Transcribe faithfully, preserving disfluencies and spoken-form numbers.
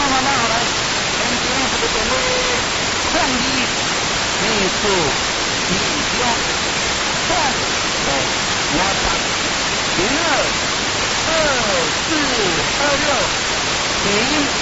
慢慢来，前边这个动位抗议，内部一标，三五我八零二二四二六零。